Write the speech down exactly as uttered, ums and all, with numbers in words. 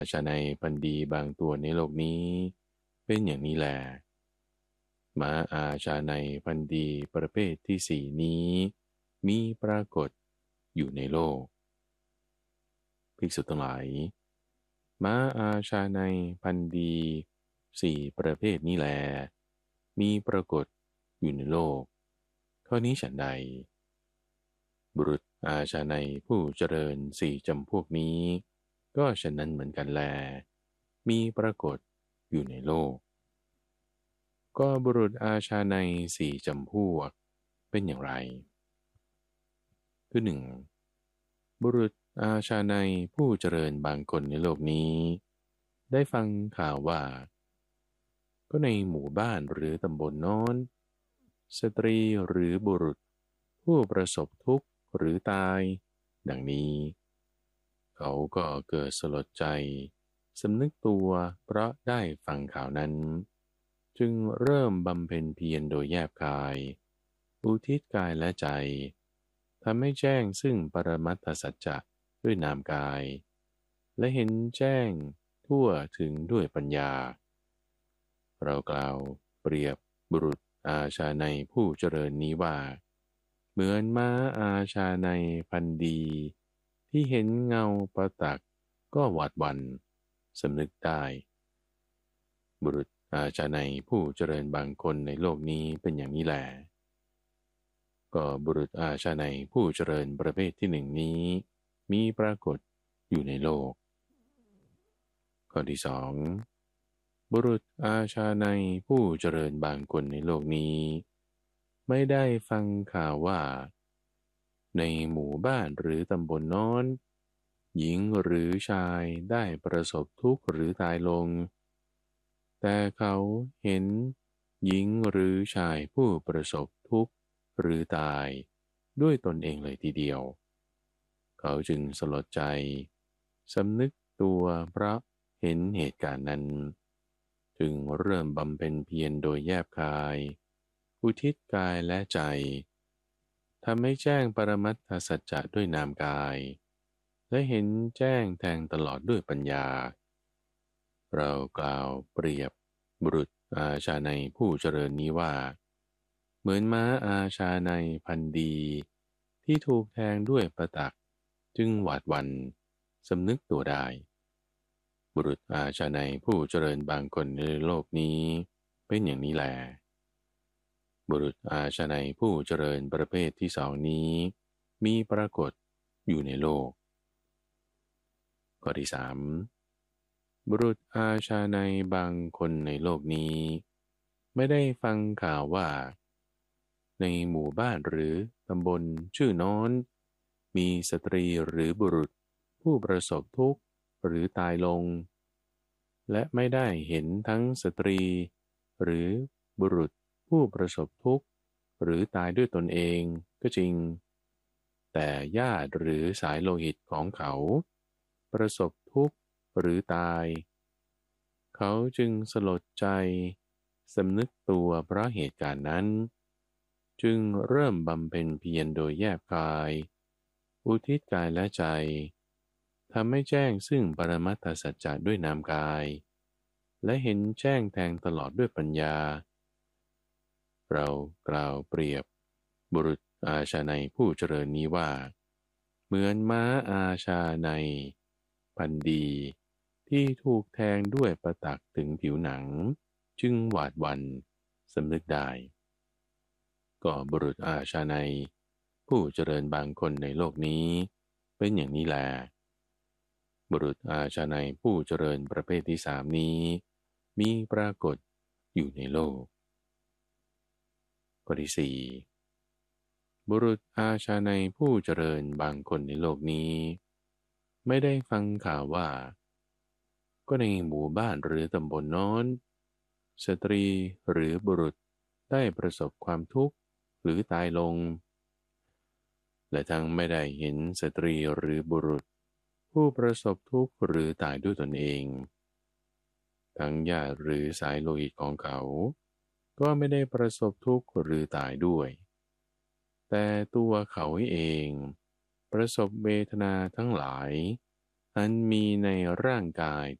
ชาในพันธุ์ดีบางตัวในโลกนี้เป็นอย่างนี้แลม้าอาชาในพันธุ์ดีประเภทที่สี่นี้มีปรากฏอยู่ในโลกภิกษุทั้งหลายม้าอาชาในพันธุ์ดีสี่ประเภทนี้แลมีปรากฏอยู่ในโลกข้อนี้ฉันใดบุรุษอาชาในผู้เจริญสี่จำพวกนี้ก็ฉะนั้นเหมือนกันแลมีปรากฏอยู่ในโลกก็บุรุษอาชาในสี่จำพวกเป็นอย่างไรคือหนึ่งบุรุษอาชาในผู้เจริญบางคนในโลกนี้ได้ฟังข่าวว่าก็ในหมู่บ้านหรือตำบลโน้นสตรีหรือบุรุษผู้ประสบทุกข์หรือตายดังนี้เขาก็เกิดสลดใจสำนึกตัวเพราะได้ฟังข่าวนั้นจึงเริ่มบำเพ็ญเพียรโดยแยบคายอุทิศกายและใจทำให้แจ้งซึ่งปรมัตถสัจจะด้วยนามกายและเห็นแจ้งทั่วถึงด้วยปัญญาเรากล่าวเปรียบบุรุษอาชาในผู้เจริญนี้ว่าเหมือนม้าอาชาในพันธุ์ดีที่เห็นเงาประตักก็หวาดหวั่นสำนึกได้บุรุษอาชาในผู้เจริญบางคนในโลกนี้เป็นอย่างนี้แหละก็บุรุษอาชาในผู้เจริญประเภทที่หนึ่งนี้มีปรากฏอยู่ในโลกข้อที่สองบุรุษอาชาในผู้เจริญบางคนในโลกนี้ไม่ได้ฟังข่าวว่าในหมู่บ้านหรือตำบลโน้นหญิงหรือชายได้ประสบทุกข์หรือตายลงแต่เขาเห็นหญิงหรือชายผู้ประสบทุกข์หรือตายด้วยตนเองเลยทีเดียวเขาจึงสลดใจสำนึกตัวเพราะเห็นเหตุการณ์นั้นจึงเริ่มบำเพ็ญเพียรโดยแยบคายอุทิศกายและใจทำให้แจ้งปรมัตถสัจจะด้วยนามกายและเห็นแจ้งแทงตลอดด้วยปัญญาเรากล่าวเปรียบบุรุษอาชาในผู้เจริญนี้ว่าเหมือนม้าอาชาในพันธุ์ดีที่ถูกแทงด้วยประตักจึงหวาดหวั่นสำนึกตัวได้บุรุษอาชาในผู้เจริญบางคนในโลกนี้เป็นอย่างนี้แลบุรุษอาชาในผู้เจริญประเภทที่สองนี้มีปรากฏอยู่ในโลกข้อที่สามบุรุษอาชาในบางคนในโลกนี้ไม่ได้ฟังข่าวว่าในหมู่บ้านหรือตำบลชื่อโน้นมีสตรีหรือบุรุษผู้ประสบทุกข์หรือตายลงและไม่ได้เห็นทั้งสตรีหรือบุรุษผู้ประสบทุกข์หรือตายด้วยตนเองก็จริงแต่ญาติหรือสายโลหิตของเขาประสบทุกข์หรือตายเขาจึงสลดใจสำนึกตัวเพราะเหตุการณ์นั้นจึงเริ่มบำเพ็ญเพียรโดยแยบคายอุทิศกายและใจทำให้แจ้งซึ่งปรมัตถสัจจะด้วยนามกายและเห็นแจ้งแทงตลอดด้วยปัญญาเรากล่าวเปรียบบุรุษอาชาในผู้เจริญนี้ว่าเหมือนม้าอาชาในพันธุ์ดีที่ถูกแทงด้วยประตักถึงผิวหนังจึงหวาดหวั่นสำนึกได้ก็บุรุษอาชาในผู้เจริญบางคนในโลกนี้เป็นอย่างนี้แลบุรุษอาชาในผู้เจริญประเภทที่สามนี้มีปรากฏอยู่ในโลกข้อที่สี่บุรุษอาชาในผู้เจริญบางคนในโลกนี้ไม่ได้ฟังข่าวว่าก็ในหมู่บ้านหรือตำบลโน้นสตรีหรือบุรุษได้ประสบความทุกข์หรือตายลงและทั้งไม่ได้เห็นสตรีหรือบุรุษผู้ประสบทุกข์หรือตายด้วยตนเองทั้งญาติหรือสายโลหิตของเขาก็ไม่ได้ประสบทุกข์หรือตายด้วยแต่ตัวเขาเองประสบเวทนาทั้งหลายอันมีในร่างกาย